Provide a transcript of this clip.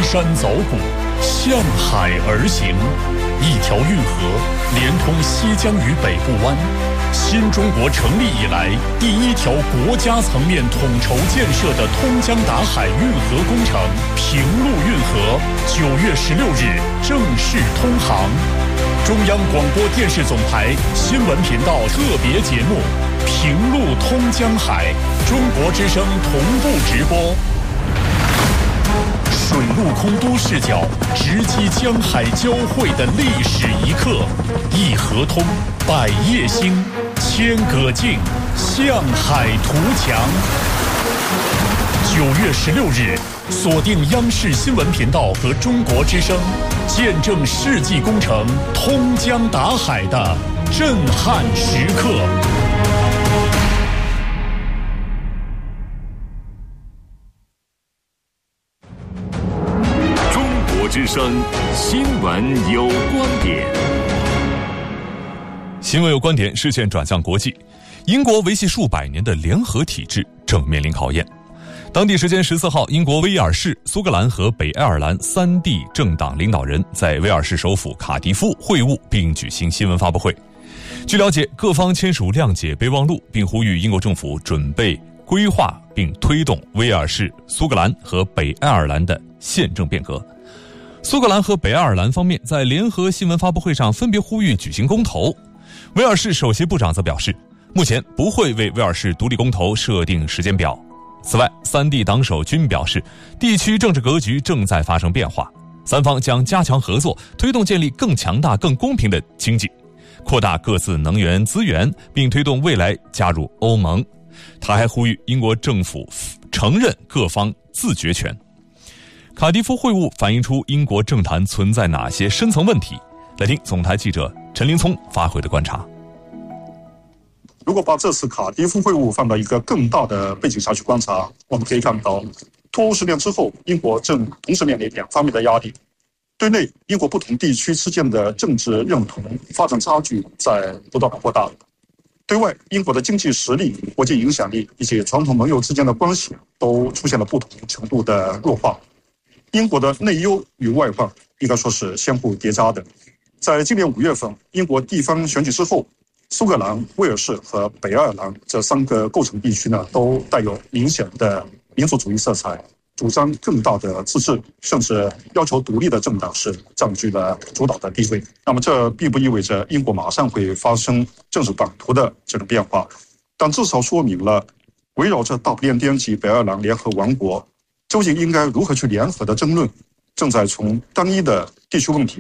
山凿谷，向海而行。一条运河连通西江与北部湾，新中国成立以来第一条国家层面统筹建设的通江达海运河工程平陆运河9月16日正式通航。中央广播电视总台新闻频道特别节目《平陆通江海》，中国之声同步直播。水陆空都市角直击江海交汇的历史一刻，一河通，百业兴，千舸竞，向海图强。9月16日，锁定央视新闻频道和中国之声，见证世纪工程通江达海的震撼时刻。 中国之声新闻有观点。 新闻有观点，视线转向国际。英国维系数百年的联合体制正面临考验。当地时间14号，英国威尔士、苏格兰和北爱尔兰3地政党领导人在威尔士首府卡迪夫会晤并举行新闻发布会。据了解，各方签署谅解备忘录，并呼吁英国政府准备规划并推动威尔士、苏格兰和北爱尔兰的宪政变革。苏格兰和北爱尔兰方面在联合新闻发布会上分别呼吁举行公投。威尔士首席部长则表示，目前不会为威尔士独立公投设定时间表。此外，3地党首均表示，地区政治格局正在发生变化，三方将加强合作，推动建立更强大、更公平的经济，扩大各自能源资源，并推动未来加入欧盟。他还呼吁英国政府承认各方自决权。卡迪夫会晤反映出英国政坛存在哪些深层问题？来听总台记者陈林聪发回的观察。 如果把这次卡迪夫会晤放到一个更大的背景下去观察，我们可以看到，脱欧10年之后，英国正同时面临2方面的压力。对内，英国不同地区之间的政治认同、发展差距在不断的扩大；对外，英国的经济实力、国际影响力以及传统盟友之间的关系都出现了不同程度的弱化。英国的内忧与外患应该说是相互叠加的。在今年5月份，英国地方选举之后，苏格兰、威尔士和北爱尔兰这3个构成地区呢，都带有明显的民族主义色彩，主张更大的自治，甚至要求独立的政党是占据了主导的地位。那么这并不意味着英国马上会发生政治版图的这种变化，但至少说明了围绕着大不列颠及北爱尔兰联合王国究竟应该如何去联合的争论，正在从单一的地区问题